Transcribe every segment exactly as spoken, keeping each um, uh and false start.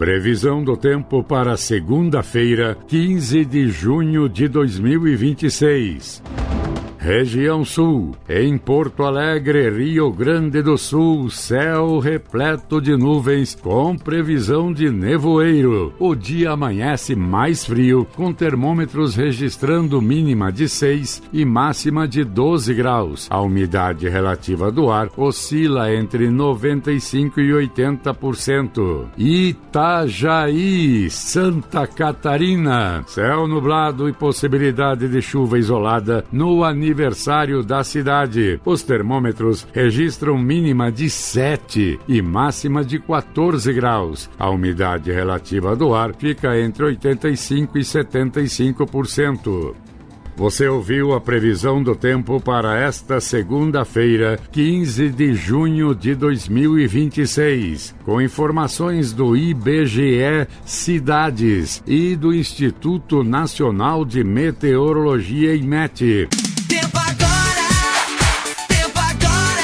Previsão do tempo para segunda-feira, quinze de junho de dois mil e vinte e seis. Região Sul, em Porto Alegre, Rio Grande do Sul, céu repleto de nuvens com previsão de nevoeiro. O dia amanhece mais frio, com termômetros registrando mínima de seis e máxima de doze graus. A umidade relativa do ar oscila entre noventa e cinco por cento e oitenta por cento. Itajaí, Santa Catarina, céu nublado e possibilidade de chuva isolada no aniversário aniversário da cidade. Os termômetros registram mínima de sete e máxima de quatorze graus. A umidade relativa do ar fica entre oitenta e cinco e setenta e cinco por cento. Você ouviu a previsão do tempo para esta segunda-feira, quinze de junho de dois mil e vinte e seis, com informações do I B G E Cidades e do Instituto Nacional de Meteorologia I M E T. Tempo agora, tempo agora.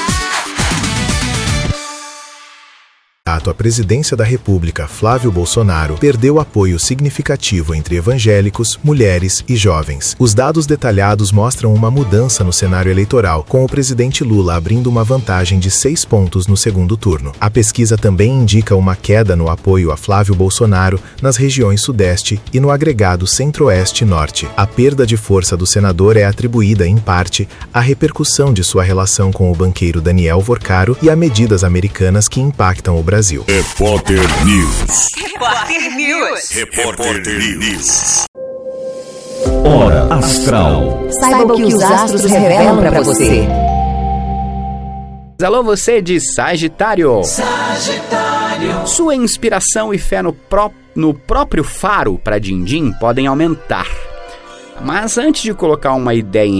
A presidência da República, Flávio Bolsonaro, perdeu apoio significativo entre evangélicos, mulheres e jovens. Os dados detalhados mostram uma mudança no cenário eleitoral, com o presidente Lula abrindo uma vantagem de seis pontos no segundo turno. A pesquisa também indica uma queda no apoio a Flávio Bolsonaro nas regiões Sudeste e no agregado Centro-Oeste e Norte. A perda de força do senador é atribuída, em parte, à repercussão de sua relação com o banqueiro Daniel Vorcaro e a medidas americanas que impactam o Brasil. Repórter News. Repórter News. Repórter News. Hora Astral. Saiba o que os astros revelam para você. Alô, você de Sagitário. Sagitário. Sua inspiração e fé no, pró- no próprio faro para din-din podem aumentar. Mas antes de colocar uma ideia em